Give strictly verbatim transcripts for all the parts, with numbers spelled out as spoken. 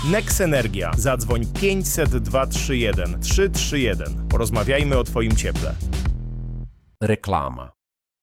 Nexenergia. Zadzwoń pięćset dwa trzy jeden trzy trzy jeden. Porozmawiajmy o Twoim cieple. Reklama.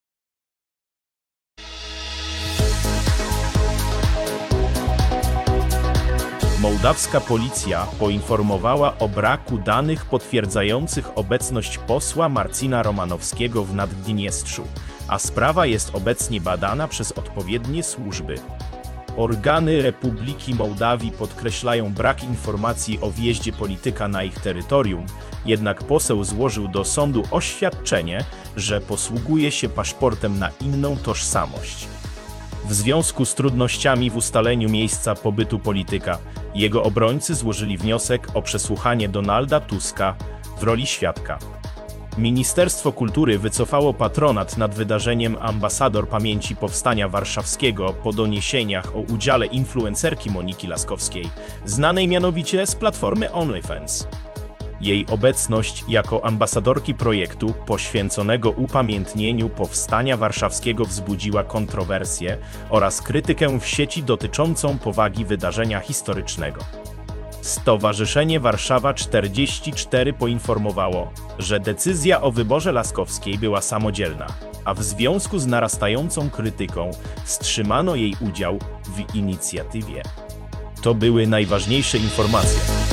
Mołdawska policja poinformowała o braku danych potwierdzających obecność posła Marcina Romanowskiego w Naddniestrzu, a sprawa jest obecnie badana przez odpowiednie służby. Organy Republiki Mołdawii podkreślają brak informacji o wjeździe polityka na ich terytorium, jednak poseł złożył do sądu oświadczenie, że posługuje się paszportem na inną tożsamość. W związku z trudnościami w ustaleniu miejsca pobytu polityka, jego obrońcy złożyli wniosek o przesłuchanie Donalda Tuska w roli świadka. Ministerstwo Kultury wycofało patronat nad wydarzeniem Ambasador Pamięci Powstania Warszawskiego po doniesieniach o udziale influencerki Moniki Laskowskiej, znanej mianowicie z platformy OnlyFans. Jej obecność jako ambasadorki projektu poświęconego upamiętnieniu Powstania Warszawskiego wzbudziła kontrowersje oraz krytykę w sieci dotyczącą powagi wydarzenia historycznego. Stowarzyszenie Warszawa czterdzieści cztery poinformowało, że decyzja o wyborze Laskowskiej była samodzielna, a w związku z narastającą krytyką wstrzymano jej udział w inicjatywie. To były najważniejsze informacje.